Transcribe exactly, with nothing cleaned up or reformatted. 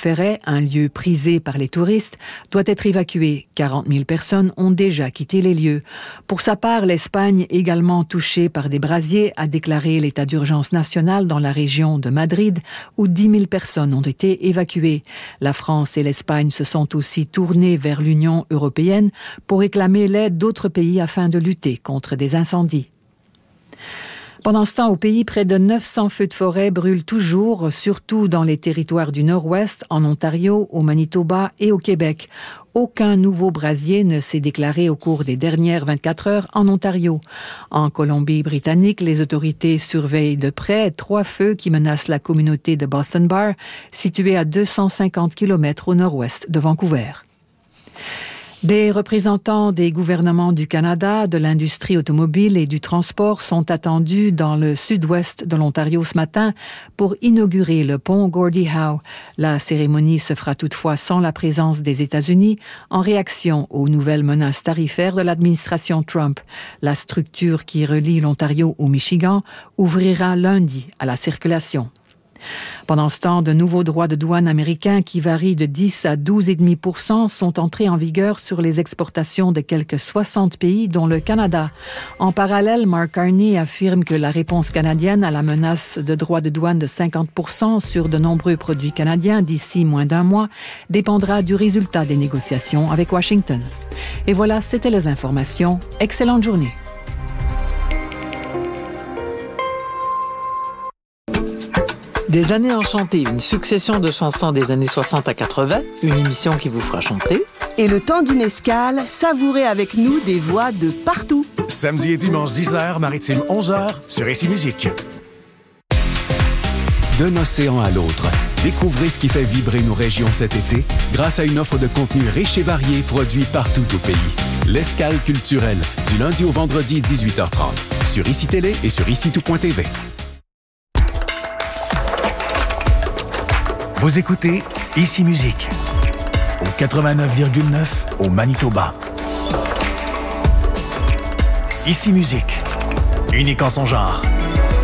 Ferret, un lieu prisé par les touristes, doit être évacué. quarante mille personnes ont déjà quitté les lieux. Pour sa part, l'Espagne, également touchée par des brasiers, a déclaré l'état d'urgence national dans la région de Madrid, où dix mille personnes ont été évacuées. La France et l'Espagne se sont aussi tournées vers l'Union européenne pour réclamer l'aide d'autres pays afin de lutter contre des incendies. Pendant ce temps, au pays, près de neuf cents feux de forêt brûlent toujours, surtout dans les territoires du Nord-Ouest, en Ontario, au Manitoba et au Québec. Aucun nouveau brasier ne s'est déclaré au cours des dernières vingt-quatre heures en Ontario. En Colombie-Britannique, les autorités surveillent de près trois feux qui menacent la communauté de Boston Bar, située à deux cent cinquante kilomètres au nord-ouest de Vancouver. Des représentants des gouvernements du Canada, de l'industrie automobile et du transport sont attendus dans le sud-ouest de l'Ontario ce matin pour inaugurer le pont Gordie Howe. La cérémonie se fera toutefois sans la présence des États-Unis en réaction aux nouvelles menaces tarifaires de l'administration Trump. La structure qui relie l'Ontario au Michigan ouvrira lundi à la circulation. Pendant ce temps, de nouveaux droits de douane américains qui varient de dix à douze virgule cinq pour cent sont entrés en vigueur sur les exportations de quelques soixante pays, dont le Canada. En parallèle, Mark Carney affirme que la réponse canadienne à la menace de droits de douane de cinquante pour cent sur de nombreux produits canadiens d'ici moins d'un mois dépendra du résultat des négociations avec Washington. Et voilà, c'était les informations. Excellente journée. Des années enchantées, une succession de chansons des années soixante à quatre-vingts, une émission qui vous fera chanter. Et le temps d'une escale, savourez avec nous des voix de partout. Samedi et dimanche dix heures, maritime onze heures, sur Ici Musique. D'un océan à l'autre, découvrez ce qui fait vibrer nos régions cet été grâce à une offre de contenu riche et varié produit partout au pays. L'escale culturelle, du lundi au vendredi dix-huit heures trente, sur Ici Télé et sur ici tout point t v. Vous écoutez Ici Musique, au quatre-vingt-neuf virgule neuf au Manitoba. Ici Musique, unique en son genre.